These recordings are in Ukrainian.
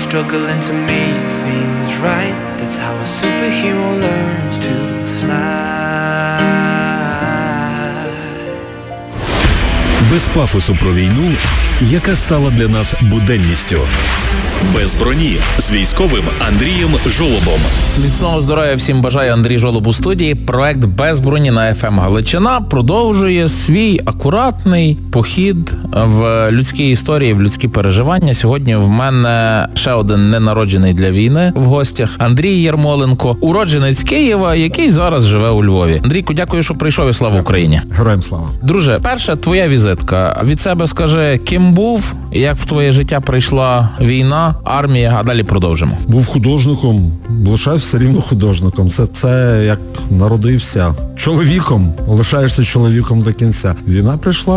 struggling to make things right. That's how a superhero learns to fly. Без пафосу про війну, яка стала для нас буденністю. Без броні з військовим Андрієм Жолобом. Міцного здоров'я всім бажає Андрій Жолоб у студії. Проект «Без броні» на FM Галичина продовжує свій акуратний похід в людські історії, в людські переживання. Сьогодні в мене ще один ненароджений для війни в гостях. Андрій Єрмоленко, уродженець Києва, який зараз живе у Львові. Андрійку, дякую, що прийшов, і слава Україні. Героям слава. Друже, перша твоя візитка. Від себе скажи, ким був, як в твоє життя прийшла війна, армія, а далі продовжимо. Був художником, лишаюсь все рівно художником. Це як народився чоловіком, лишаєшся чоловіком до кінця. Війна прийшла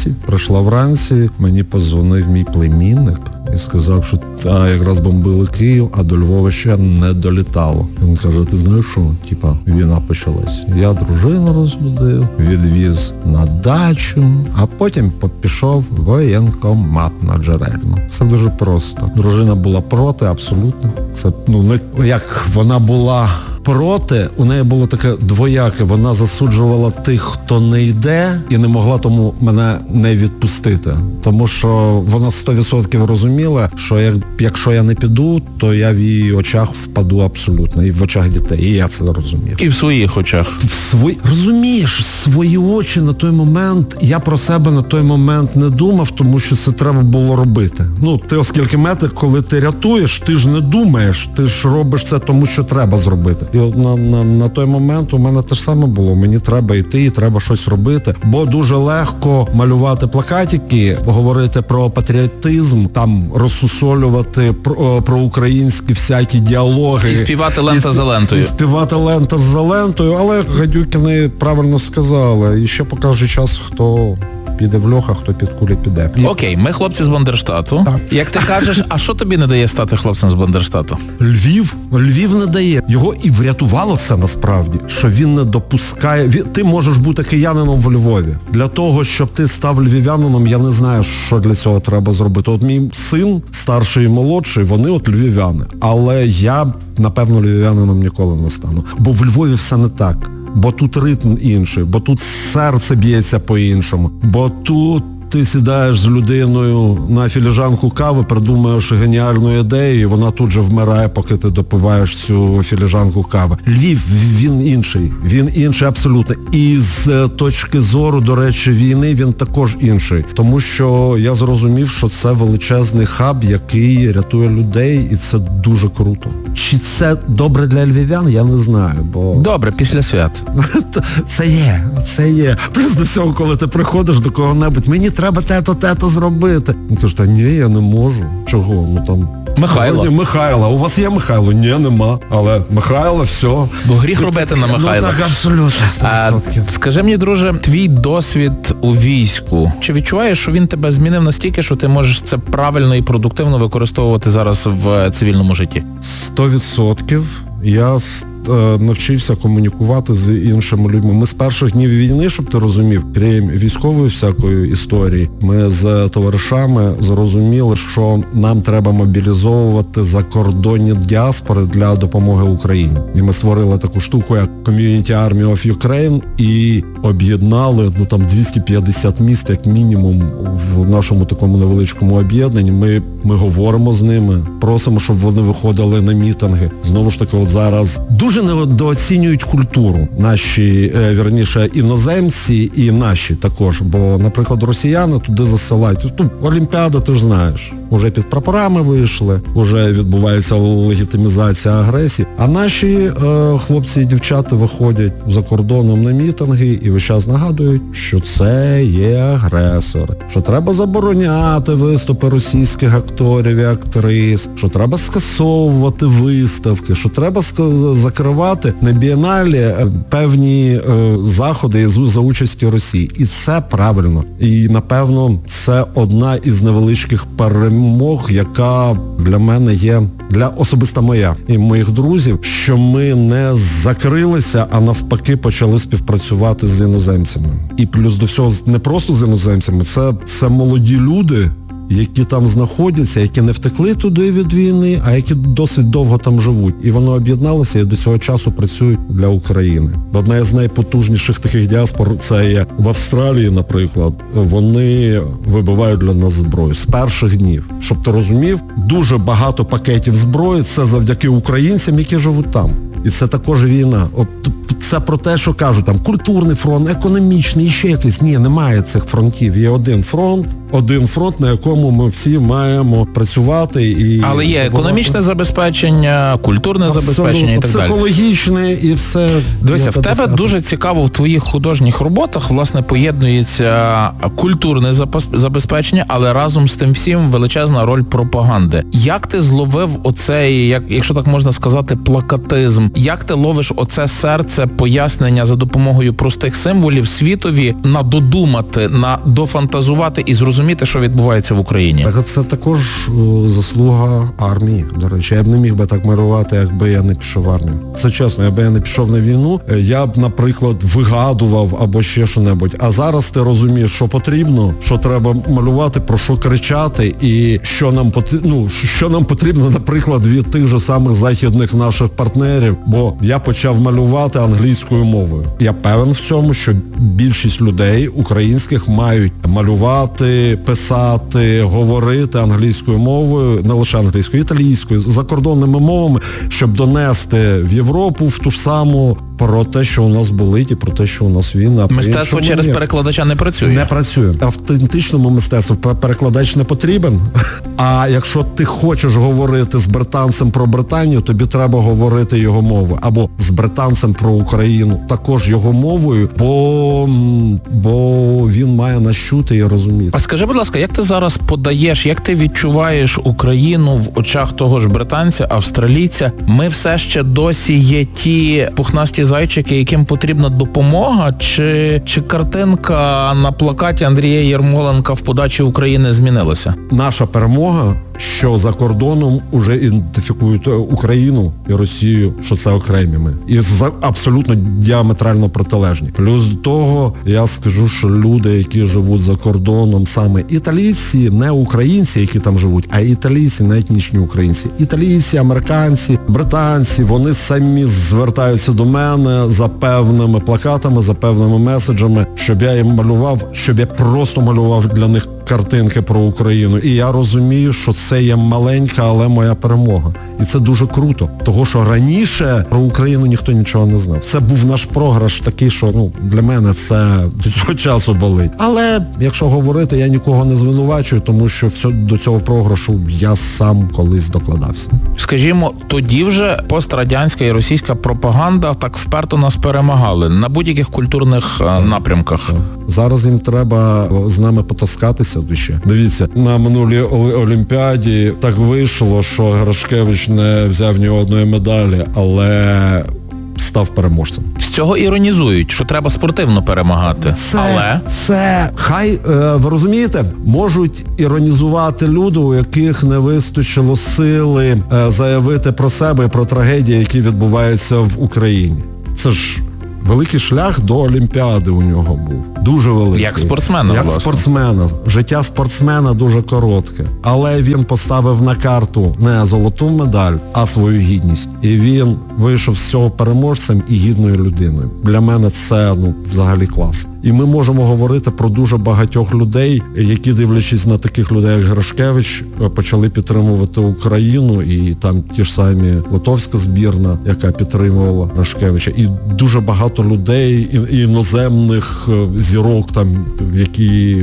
вранці, мені подзвонив мій племінник і сказав, що якраз бомбили Київ, а до Львова ще не долітало. Він каже, ти знаєш що? Війна почалась. Я дружину розбудив, відвіз на дачу, а потім пішов в воєнкомат на Джерельну. Все дуже просто. Дружина була проти, абсолютно. Це, як вона була проти, у неї було таке двояке. Вона засуджувала тих, хто не йде, і не могла тому мене не відпустити. Тому що вона 100% розуміла, що якщо я не піду, то я в її очах впаду абсолютно. І в очах дітей. І я це розумів. І в своїх очах. Розумієш, свої очі на той момент, я про себе на той момент не думав, тому що це треба було робити. Ти оскільки метик, коли ти рятуєш, ти ж не думаєш, ти ж робиш це тому, що треба зробити. І на той момент у мене те ж саме було. Мені треба йти і треба щось робити. Бо дуже легко малювати плакатики, говорити про патріотизм, там розсусолювати про українські всякі діалоги. І співати лента за лентою. І співати лента за лентою. Але Гадюкіни правильно сказали. І ще покаже час, хто піде в льох, а хто під кулі піде. Окей, ми хлопці з Бандерштату. Так. Як ти кажеш, а що тобі не дає стати хлопцем з Бандерштату? Львів не дає. Його і врятувало це насправді, що він не допускає. Ти можеш бути киянином в Львові. Для того, щоб ти став львів'янином, я не знаю, що для цього треба зробити. От мій син, старший і молодший, вони львів'яни. Але я, напевно, львів'янином ніколи не стану. Бо в Львові все не так. Бо тут ритм інший, бо тут серце б'ється по-іншому, бо тут ти сідаєш з людиною на філіжанку кави, придумаєш геніальну ідею, і вона тут же вмирає, поки ти допиваєш цю філіжанку кави. Львів, він інший абсолютно. І з точки зору, до речі, війни, він також інший. Тому що я зрозумів, що це величезний хаб, який рятує людей, і це дуже круто. Чи це добре для львів'ян, я не знаю, бо... Добре, після свят. Це є. Плюс до всього, коли ти приходиш до кого-небудь, мені треба те-то зробити. Він каже, ні, я не можу. Чого? Михайло. У вас є Михайло? Ні, нема. Але Михайло, все. Бо гріх робити на Михайла. Так, абсолютно, 100%. Скажи мені, друже, твій досвід у війську, чи відчуваєш, що він тебе змінив настільки, що ти можеш це правильно і продуктивно використовувати зараз в цивільному житті? 100%. Я навчився комунікувати з іншими людьми. Ми з перших днів війни, щоб ти розумів, крім військової всякої історії, ми з товаришами зрозуміли, що нам треба мобілізовувати закордонні діаспори для допомоги Україні. І ми створили таку штуку, як Community Army of Ukraine, і об'єднали 250 міст, як мінімум, в нашому такому невеличкому об'єднанні. Ми говоримо з ними, просимо, щоб вони виходили на мітинги. Знову ж таки, от зараз дуже недооцінюють культуру. Наші, вірніше, іноземці і наші також. Бо, наприклад, росіяни туди засилають. Олімпіада, ти ж знаєш. Уже під прапорами вийшли, уже відбувається легітимізація агресії. А наші хлопці і дівчата виходять за кордоном на мітинги і весь час нагадують, що це є агресори. Що треба забороняти виступи російських акторів і актрис, що треба скасовувати виставки, що треба закривати на бієнале певні заходи за участі Росії. І це правильно. І, напевно, це одна із невеличких перемог, яка для мене є, особисто моя і моїх друзів, що ми не закрилися, а навпаки почали співпрацювати з іноземцями. І плюс до всього не просто з іноземцями, це молоді люди, які там знаходяться, які не втекли туди від війни, а які досить довго там живуть. І воно об'єдналося і до цього часу працюють для України. Одна з найпотужніших таких діаспор, це є в Австралії, наприклад, вони вибивають для нас зброю з перших днів. Щоб ти розумів, дуже багато пакетів зброї, це завдяки українцям, які живуть там. І це також війна. От це про те, що кажуть, там культурний фронт, економічний, і ще якийсь. Ні, немає цих фронтів. Є один фронт, на якому ми всі маємо працювати. І але є економічне забезпечення, культурне забезпечення і так далі. Психологічне і все. Дивися, в тебе дуже цікаво в твоїх художніх роботах, власне, поєднується культурне забезпечення, але разом з тим всім величезна роль пропаганди. Як ти зловив оцей, якщо так можна сказати, плакатизм? Як ти ловиш оце серце пояснення за допомогою простих символів світові надодумати, дофантазувати і зрозуміти, що відбувається в Україні? Так це також заслуга армії, до речі. Я б не міг би так малювати, якби я не пішов в армію. Це чесно, якби я не пішов на війну, я б, наприклад, вигадував або ще що-небудь. А зараз ти розумієш, що потрібно, що треба малювати, про що кричати і що нам потрібно, наприклад, від тих же самих західних наших партнерів. Бо я почав малювати англійською мовою. Я певен в цьому, що більшість людей українських мають малювати, писати, говорити англійською мовою, не лише англійською, італійською, закордонними мовами, щоб донести в Європу в ту ж саму про те, що у нас болить і про те, що у нас війна. Мистецтво через перекладача не працює? Не працює. Автентичному мистецтву перекладач не потрібен. А якщо ти хочеш говорити з британцем про Британію, тобі треба говорити його мовою. Або з британцем про Україну, також його мовою, бо він має нас чути і розуміти. А скажи, будь ласка, як ти зараз подаєш, як ти відчуваєш Україну в очах того ж британця, австралійця? Ми все ще досі є ті пухнасті зайчики, яким потрібна допомога, чи картинка на плакаті Андрія Єрмоленка в подачі України змінилася? Наша перемога, що за кордоном уже ідентифікують Україну і Росію, що це окремі ми. І абсолютно діаметрально протилежні. Плюс до того, я скажу, що люди, які живуть за кордоном, саме італійці, не українці, які там живуть, а італійці, не етнічні українці. Італійці, американці, британці, вони самі звертаються до мене за певними плакатами, за певними меседжами, щоб я їм малював, щоб я просто малював для них картинки про Україну. І я розумію, що це є маленька, але моя перемога. І це дуже круто. Того, що раніше про Україну ніхто нічого не знав. Це був наш програш такий, що для мене це до цього часу болить. Але, якщо говорити, я нікого не звинувачую, тому що до цього програшу я сам колись докладався. Скажімо, тоді вже пострадянська і російська пропаганда так вперто нас перемагали на будь-яких культурних напрямках. Так. Зараз їм треба з нами потаскатися ще. Дивіться, на минулій Олімпіаді так вийшло, що Грашкевич не взяв ні одної медалі, але став переможцем. З цього іронізують, що треба спортивно перемагати. Хай, ви розумієте, можуть іронізувати люди, у яких не вистачило сили заявити про себе і про трагедії, які відбуваються в Україні. Це ж великий шлях до Олімпіади у нього був. Дуже великий. Як спортсмена, власне. Спортсмена. Життя спортсмена дуже коротке. Але він поставив на карту не золоту медаль, а свою гідність. І він вийшов з цього переможцем і гідною людиною. Для мене це, взагалі клас. І ми можемо говорити про дуже багатьох людей, які, дивлячись на таких людей, як Грашкевич, почали підтримувати Україну. І там ті ж самі литовська збірна, яка підтримувала Грашкевича. І дуже багато людей, іноземних зірок, там, які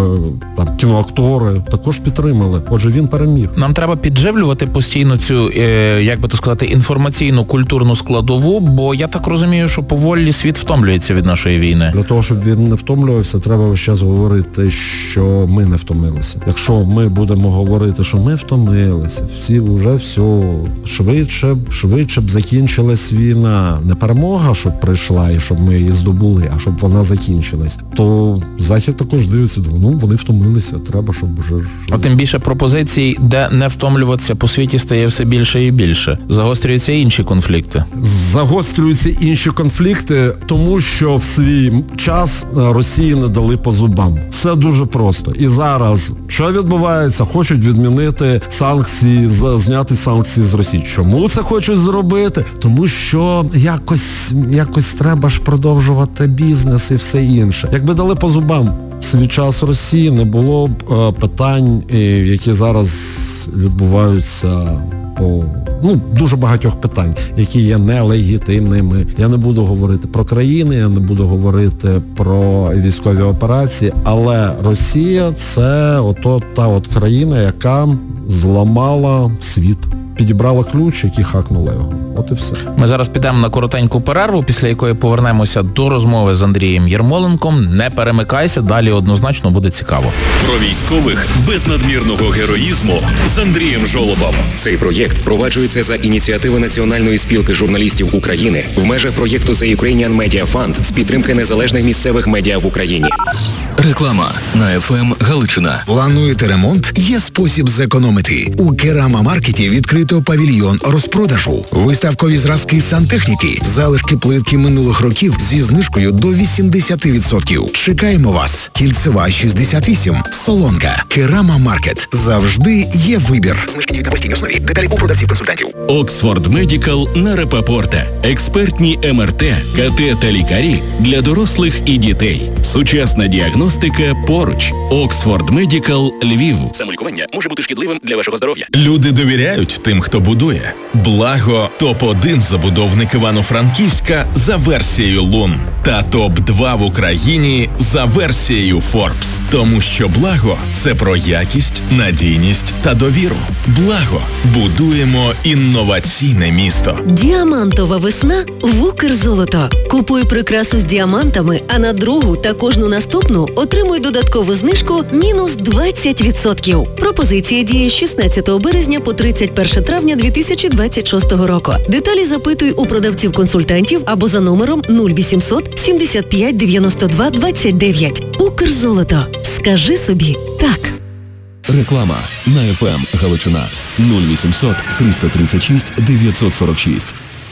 кіноактори, також підтримали. Отже, він переміг. Нам треба підживлювати постійно цю, як би то сказати, інформаційну, культурну складову, бо я так розумію, що поволі світ втомлюється від нашої війни. Для того, щоб він не втомлювався, треба весь час говорити, що ми не втомилися. Якщо ми будемо говорити, що ми втомилися, всі вже все, швидше б закінчилась війна. Не перемога, щоб прийшла йшла і щоб ми її здобули, а щоб вона закінчилась, то Захід також дивиться, вони втомилися, треба, щоб вже... А тим більше пропозицій, де не втомлюватися, по світі стає все більше і більше. Загострюються інші конфлікти. Загострюються інші конфлікти, тому що в свій час Росії не дали по зубам. Все дуже просто. І зараз, що відбувається? Хочуть відмінити санкції, зняти санкції з Росії. Чому це хочуть зробити? Тому що якось треба ж продовжувати бізнес і все інше. Якби дали по зубам свій час Росії, не було б питань, які зараз відбуваються по дуже багатьох питань, які є нелегітимними. Я не буду говорити про країни, я не буду говорити про військові операції, але Росія – це та країна, яка зламала світ. Підібрала ключ, який хакнула його. От і все. Ми зараз підемо на коротеньку перерву, після якої повернемося до розмови з Андрієм Єрмоленком. Не перемикайся, далі однозначно буде цікаво. Про військових без надмірного героїзму з Андрієм Жолобом. Цей проєкт впроваджується за ініціативи Національної спілки журналістів України в межах проєкту The Ukrainian Media Fund з підтримки незалежних місцевих медіа в Україні. Реклама на ФМ Галичина. Плануєте ремонт? Є спосіб зекономити. У Керама-маркеті відкрито павільйон розпродажу. Виставкові зразки сантехніки, залишки плитки минулих років зі знижкою до 80%. Чекаємо вас. Кільцева 68. Солонка. Керама-маркет. Завжди є вибір. Знижки діють на постійній основі. Деталі у продавців-консультантів. Оксфорд Медікал на Рапапорта. Експертні МРТ, КТ та лікарі для дорослих і дітей. Сучасна діагностика поруч. Оксфорд Медікал Львів. Самолікування може бути шкідливим для вашого здоров'я. Люди довіряють тим, хто будує. Благо – топ-1 забудовник Івано-Франківська за версією Лун. Та топ-2 в Україні за версією Forbes. Тому що Благо – це про якість, надійність та довіру. Благо. Будуємо інноваційне місто. Діамантова весна в Укрзолото. Купуй прикрасу з діамантами, а на другу та кожну наступну отримуй додаткову знижку мінус 20%. Пропозиція діє з 16 березня по 31 травня 2026 року. Деталі запитуй у продавців-консультантів або за номером 0800 75 92 29. Укрзолото. Скажи собі «так». Реклама на ФМ Галичина. 0800 336 946.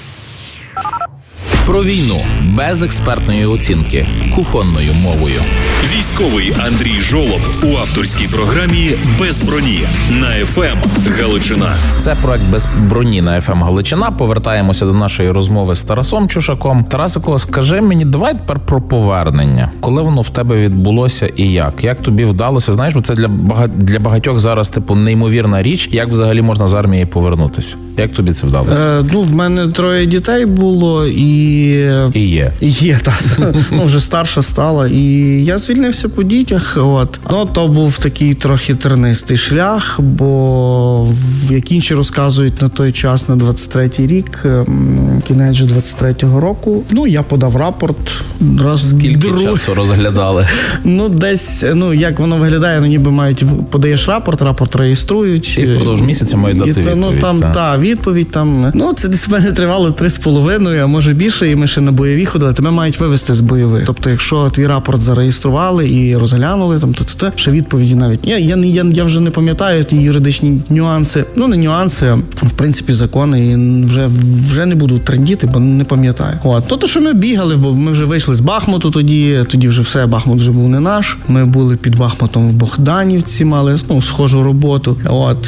Про війну без експертної оцінки, кухонною мовою. Військовий Андрій Жолоб у авторській програмі «Без броні» на ФМ Галичина. Це проект «Без броні» на ФМ Галичина. Повертаємося до нашої розмови з Тарасом Чушаком. Тарасико, скажи мені, давай тепер про повернення. Коли воно в тебе відбулося і як? Як тобі вдалося? Знаєш, бо це для багатьох зараз неймовірна річ. Як взагалі можна з армії повернутися? Як тобі це вдалося? В мене 3 дітей було і є. Є, так. Вже старша стала. І я звільнився по дітях. То був такий трохи тернистий шлях, бо, як інші розказують, на той час, на 23-й рік, кінець 23-го року, я подав рапорт. Скільки часу розглядали? Десь, як воно виглядає, ніби подаєш рапорт реєструють. І впродовж місяця мають дати відповідь. Відповідь там. Це десь в мене тривало 3,5, а може більше, і ми ще на бойові ходили. Тебе мають вивести з бойових. Тобто, якщо твій рапорт зареєстрували і розглянули, то ще відповіді навіть. Я вже не пам'ятаю ті юридичні нюанси. Не нюанси, а в принципі закони. І вже не буду трендіти, бо не пам'ятаю. То, що ми бігали, бо ми вже вийшли з Бахмуту тоді вже все, Бахмут вже був не наш. Ми були під Бахмутом в Богданівці, мали схожу роботу.